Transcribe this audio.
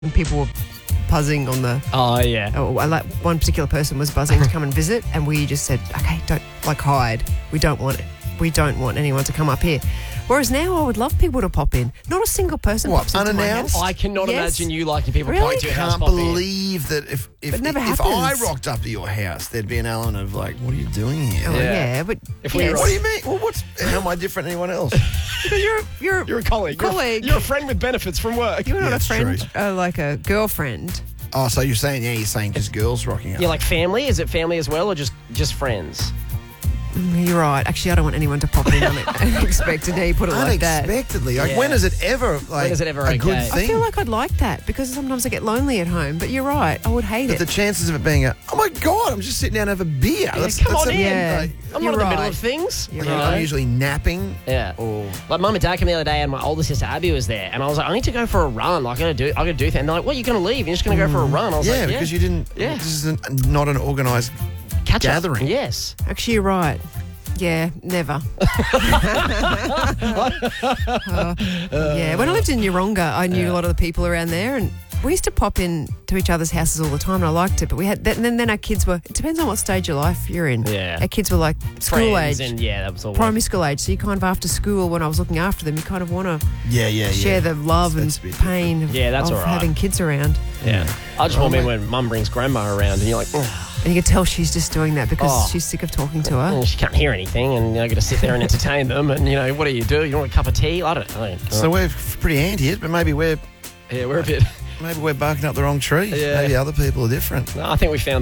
And people were buzzing on the... Oh, yeah. Like one particular person was buzzing to come and visit, and we just said, okay, don't hide. We don't want anyone to come up here. Whereas now I would love people to pop in. Not a single person pops into my house. I cannot imagine you liking people Really? popping to your house. Can't believe that if It never I happens. rocked up to your house, there'd be an element of like, what are you doing here? Oh, Yeah. yeah, but If we were- What do you mean? Well, how am I different than anyone else? because you're You're a colleague. You're a friend with benefits from work. You're not Yeah, a it's friend, like a girlfriend. Oh, so you're saying just girls rocking up. You're like family? Is it family as well or just friends? You're right. Actually, I don't want anyone to pop in unexpected. Now you put it like that. Unexpectedly. Like, Yeah. when is it ever like is it ever a good okay? thing? I feel like I'd like that because sometimes I get lonely at home. But you're right. I would hate But it. the chances of it being oh my God, I'm just sitting down and have a beer. Come on in. Yeah. Like, I'm You're not in the middle right. of things. You're you right. know? I'm usually napping. Yeah. Or Like mum and dad came the other day and my older sister Abby was there and I was like, I need to go for a run. Like, I gotta do things. And they're like, what, you're gonna leave? You're just gonna go for a run? I was like, because you didn't. Yeah. This is not an organised catch up. gathering. Yes. Actually, you're right. Yeah, never. Yeah, when I lived in Yeronga, I knew a lot of the people around there, and we used to pop in to each other's houses all the time, and I liked it. But we had that, and then our kids were. It depends on what stage of life you're in. Yeah. Our kids were like school Friends age, and that was all. primary school age. So you kind of after school, when I was looking after them, you kind of want to Yeah. share the love That's and a bit pain of, Yeah, that's of all right. having kids around. Yeah. I just want when mum brings grandma around and you're like, oh, And you can tell she's just doing that because Oh. she's sick of talking to her. she can't hear anything and got to sit there and entertain them. And what do? You want a cup of tea? I don't know. So we're pretty anti it, but maybe we're yeah, we're a bit. barking up the wrong tree. Yeah. Maybe other people are different. I think we found